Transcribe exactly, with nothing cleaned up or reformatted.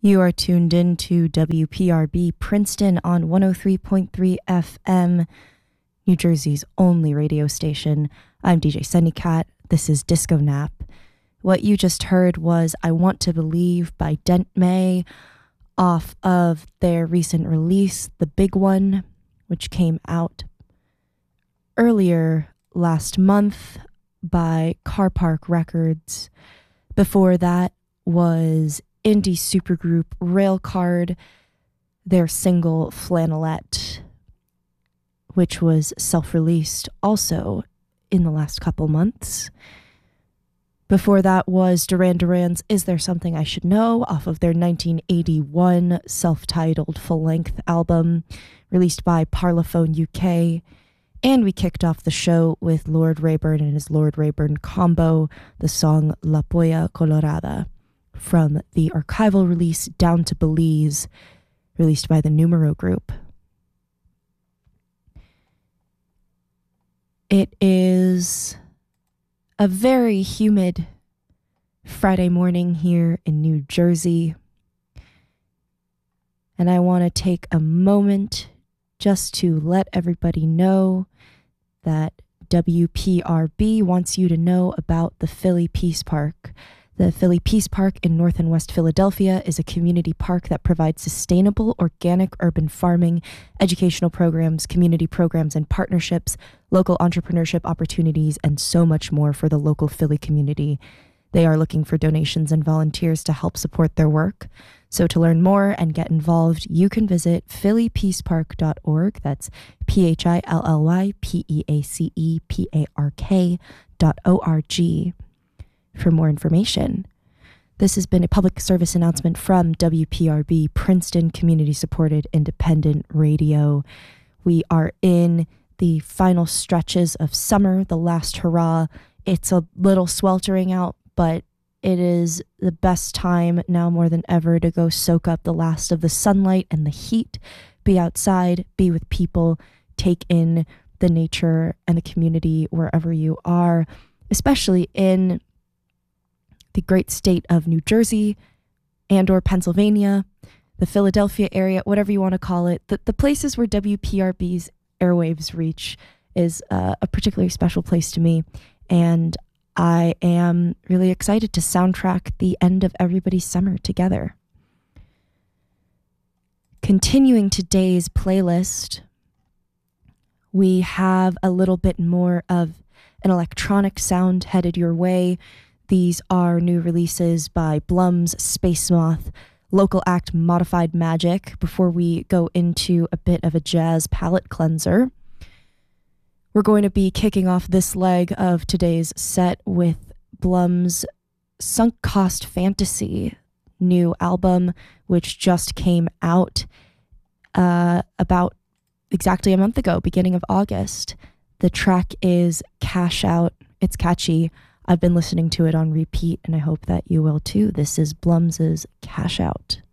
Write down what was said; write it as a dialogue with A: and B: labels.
A: You are tuned in to W P R B Princeton on one oh three point three F M, New Jersey's only radio station. I'm D J Sunnycat. This is Disco Nap. What you just heard was I Want to Believe by Dent May off of their recent release, The Big One, which came out earlier last month by Car Park Records. Before that was indie supergroup Railcard, their single Flannelette, which was self-released also in the last couple months. Before that was Duran Duran's Is There Something I Should Know off of their nineteen eighty-one self-titled full-length album released by Parlophone U K. And we kicked off the show with Lord Rayburn and his Lord Rayburn combo, the song La Polla Colorada, from the archival release Down to Belize, released by the Numero Group. It is a very humid Friday morning here in New Jersey, and I want to take a moment just to let everybody know that W P R B wants you to know about the Philly Peace Park. The Philly Peace Park in North and West Philadelphia is a community park that provides sustainable, organic urban farming, educational programs, community programs and partnerships, local entrepreneurship opportunities, and so much more for the local Philly community. They are looking for donations and volunteers to help support their work. So to learn more and get involved, you can visit philly peace park dot org. That's P H I L L Y P E A C E P A R K dot O R G. For more information. This has been a public service announcement from W P R B, Princeton Community-Supported Independent Radio. We are in the final stretches of summer, the last hurrah. It's a little sweltering out, but it is the best time now more than ever to go soak up the last of the sunlight and the heat, be outside, be with people, take in the nature and the community wherever you are, especially in the great state of New Jersey and or Pennsylvania, the Philadelphia area, whatever you want to call it. The, the places where W P R B's airwaves reach is uh, a particularly special place to me. And I am really excited to soundtrack the end of everybody's summer together. Continuing today's playlist, we have a little bit more of an electronic sound headed your way. These are new releases by Blum's Space Moth, local act Modified Magic, before we go into a bit of a jazz palette cleanser. We're going to be kicking off this leg of today's set with Blum's Sunk Cost Fantasy new album, which just came out uh, about exactly a month ago, beginning of August. The track is Cash Out. It's catchy. I've been listening to it on repeat, and I hope that you will too. This is Blum's Cash Out.